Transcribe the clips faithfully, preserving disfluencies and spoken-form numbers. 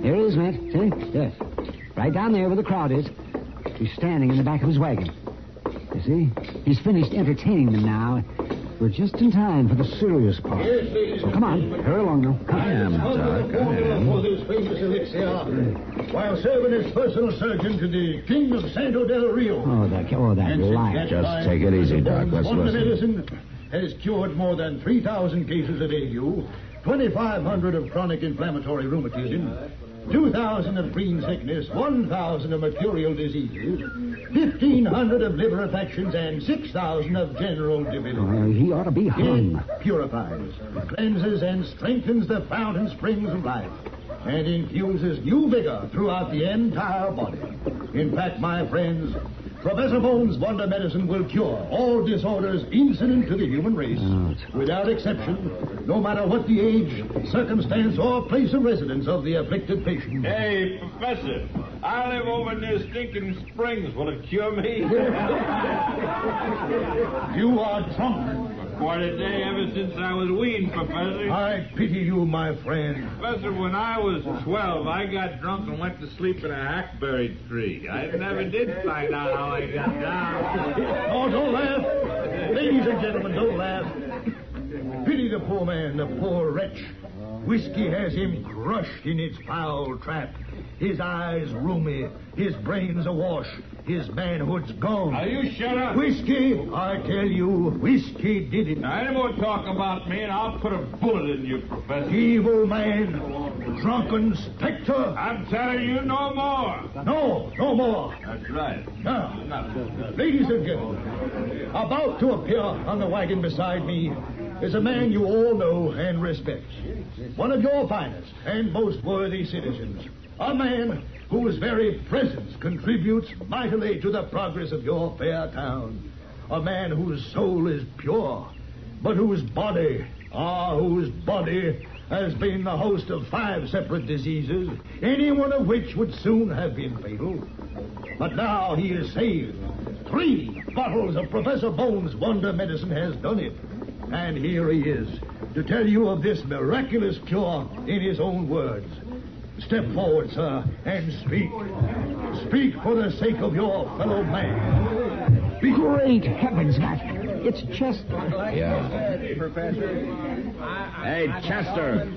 Here he is, Matt. See? Yes. Right down there where the crowd is. He's standing in the back of his wagon. You see? He's finished entertaining them now. We're just in time for the serious part. So come on. Hurry along now. Come I am, Doc. I am. For this famous elixir, while serving as personal surgeon to the King of Santo del Rio. Oh, that, oh, that liar. Just take it easy, Doc. Let's Wonder listen. Medicine has cured more than three thousand cases of ague, twenty-five hundred of chronic inflammatory rheumatism, two thousand of green sickness, one thousand of mercurial diseases, fifteen hundred of liver affections, and six thousand of general debility. Oh, he ought to be hung. It purifies, cleanses, and strengthens the fountain springs of life, and infuses new vigor throughout the entire body. In fact, my friends, Professor Bones' Wonder Medicine will cure all disorders incident to the human race, Oh, without exception, no matter what the age, circumstance, or place of residence of the afflicted patient. Hey, Professor, I live over near Stinking Springs. Will it cure me? You are drunk. Quite a day ever since I was weaned, Professor. I pity you, my friend. Professor, when I was twelve, I got drunk and went to sleep in a hackberry tree. I never did find out how I got down. Oh, don't laugh. Ladies and gentlemen, don't laugh. Pity the poor man, the poor wretch. Whiskey has him crushed in its foul trap. His eyes rheumy, his brains awash, his manhood's gone. Now, you shut up. Whiskey, I tell you, whiskey did it. Now, any more talk about me, and I'll put a bullet in you, Professor. Evil man, drunken specter. I'm telling you no more. No, no more. That's right. Now, ladies and gentlemen, about to appear on the wagon beside me is a man you all know and respect. One of your finest and most worthy citizens. A man whose very presence contributes mightily to the progress of your fair town. A man whose soul is pure, but whose body, ah, whose body has been the host of five separate diseases, any one of which would soon have been fatal. But now he is saved. Three bottles of Professor Bones' Wonder Medicine has done it. And here he is to tell you of this miraculous cure in his own words. Step forward, sir, and speak. Speak for the sake of your fellow man. Speak. Great heavens, Matt. It's Chester. Yeah. Hey, Chester.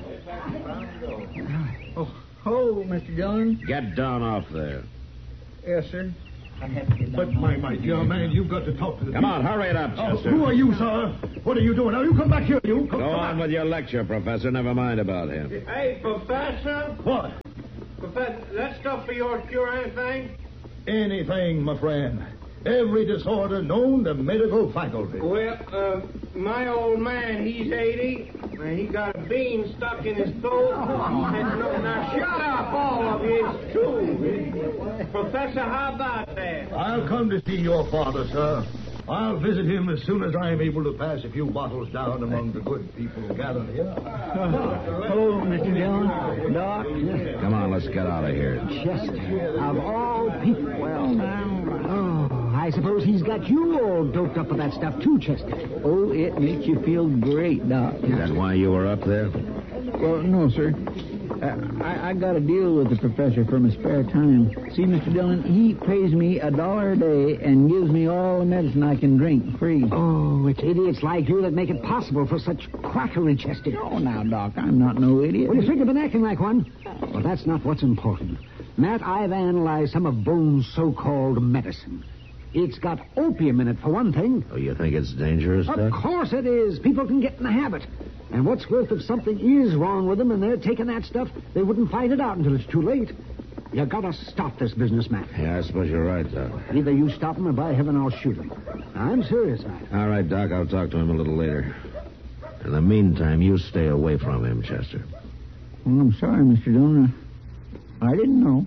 Oh, oh, Mister Dillon. Get down off there. Yes, sir. But, my, my dear man, you've got to talk to the Come on, hurry it up, Oh, Chester. who are you, sir? What are you doing? Now, you come back here, you. Come, Go come on back. with your lecture, Professor. Never mind about him. Hey, Professor. What? Professor, that stuff for your cure anything? Anything, my friend. Every disorder known to medical faculty. Well, uh, my old man, he's eighty, and he got a bean stuck in his throat. And, no, now, shut up, all of you. It's true. Professor, how about that? I'll come to see your father, sir. I'll visit him as soon as I am able to pass a few bottles down among the good people gathered here. Oh, Mister Dillon. Doc. Come on, let's get out of here. Chester. Of all people. Well, now. Oh, I suppose he's got you all doped up with that stuff, too, Chester. Oh, it makes you feel great, Doc. Is that why you were up there? Well, no, sir. Uh, I, I got a deal with the professor for my spare time. See, Mister Dillon, he pays me a dollar a day and gives me all the medicine I can drink free. Oh, it's idiots like you that make it possible for such quackery, Chester. Oh, now, Doc, I'm not no idiot. Well, you figure been acting like one. Well, that's not what's important. Matt, I've analyzed some of Bones' so-called medicine. It's got opium in it, for one thing. Oh, you think it's dangerous, Of Doc? course it is. People can get in the habit. And what's worse, if something is wrong with them and they're taking that stuff, they wouldn't find it out until it's too late. You gotta stop this business, Matt. Yeah, I suppose you're right, Doc. Either you stop him or, by heaven, I'll shoot him. I'm serious, Matt. All right, Doc, I'll talk to him a little later. In the meantime, you stay away from him, Chester. Well, I'm sorry, Mister Dillon. I didn't know.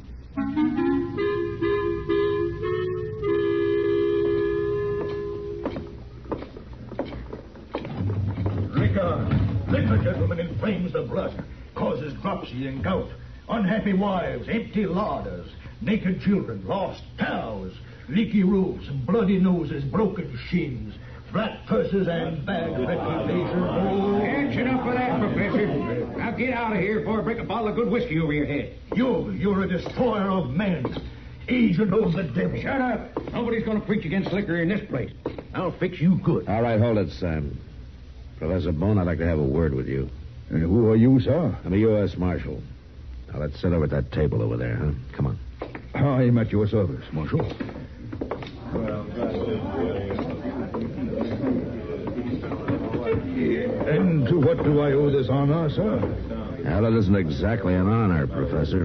Liquor. Liquor, gentlemen, inflames the blood, causes dropsy and gout, unhappy wives, empty larders, naked children, lost cows, leaky roofs, bloody noses, broken shins, flat purses and bad reputation. Oh, That's enough of that, Professor. Now get out of here before I break a bottle of good whiskey over your head. You, you're a destroyer of men. Agent of the devil. Shut up. Nobody's going to preach against liquor in this place. I'll fix you good. All right, hold it, Sam. Professor Bone, I'd like to have a word with you. And who are you, sir? I'm a U S Marshal. Now, let's sit over at that table over there, huh? Come on. I am at your service, Marshal. And to what do I owe this honor, sir? Well, it isn't exactly an honor, Professor.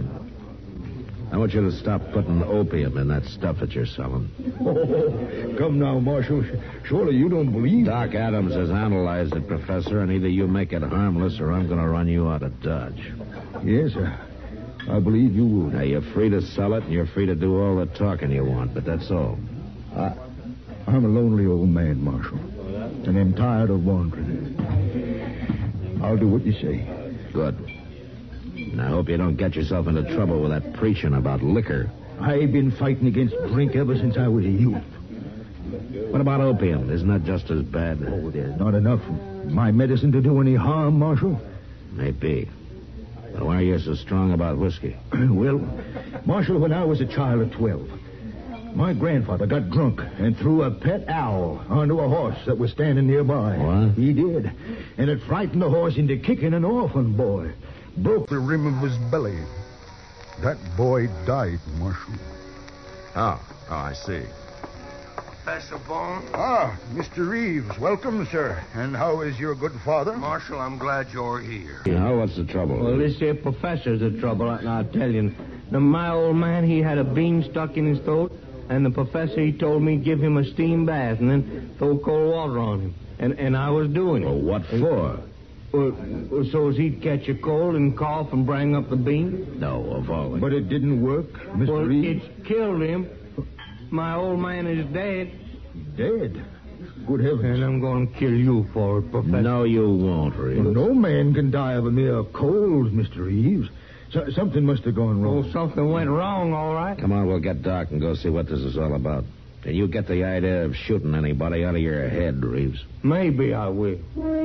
I want you to stop putting opium in that stuff that you're selling. Oh, come now, Marshal. Surely you don't believe... Doc Adams has analyzed it, Professor, and either you make it harmless or I'm going to run you out of Dodge. Yes, sir. I believe you would. Now, you're free to sell it, and you're free to do all the talking you want, but that's all. I, I'm a lonely old man, Marshal, and I'm tired of wandering. I'll do what you say. Good. And I hope you don't get yourself into trouble with that preaching about liquor. I've been fighting against drink ever since I was a youth. What about opium? Isn't that just as bad? Oh, there's not enough of my medicine to do any harm, Marshal. Maybe. But why are you so strong about whiskey? Well, Marshal, when I was a child of twelve, my grandfather got drunk and threw a pet owl onto a horse that was standing nearby. What? He did. And it frightened the horse into kicking an orphan boy. Broke the rim of his belly. That boy died, Marshal. Oh, oh, I see. Professor Bone? Ah, Mister Reeves. Welcome, sir. And how is your good father? Marshal, I'm glad you're here. You know, what's the trouble? Well, this here professor's the trouble, and I'll tell you. Now, my old man, he had a bean stuck in his throat, and the professor, he told me give him a steam bath and then throw cold water on him. And and I was doing it. Well, what for? Well, so as he'd catch a cold and cough and bring up the bean. No, of all. But it didn't work, Mister Well, Reeves? it's killed him. My old man is dead. Dead? Good heavens. And I'm going to kill you for it, Professor. No, you won't, Reeves. Well, no man can die of a mere cold, Mister Reeves. So, something must have gone wrong. Oh, something went wrong, all right. Come on, we'll get Doc and go see what this is all about. And you get the idea of shooting anybody out of your head, Reeves. Maybe I will.